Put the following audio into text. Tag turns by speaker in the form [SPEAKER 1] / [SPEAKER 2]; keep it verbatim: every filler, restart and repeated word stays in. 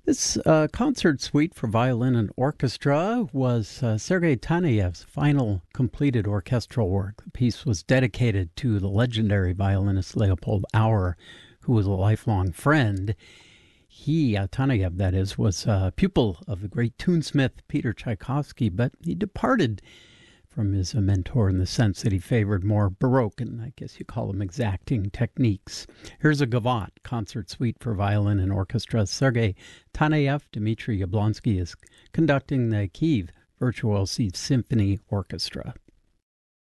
[SPEAKER 1] This uh, concert suite for violin and orchestra was uh, Sergei Taneev's final completed orchestral work. The piece was dedicated to the legendary violinist Leopold Auer, who was a lifelong friend. He, uh, Taneev, that is, was a pupil of the great tunesmith Peter Tchaikovsky, but he departed from his mentor in the sense that he favored more Baroque and I guess you call them exacting techniques. Here's a Gavotte concert suite for violin and orchestra. Sergei Taneev, Dmitry Yablonsky is conducting the Kiev Virtuosi Symphony Orchestra.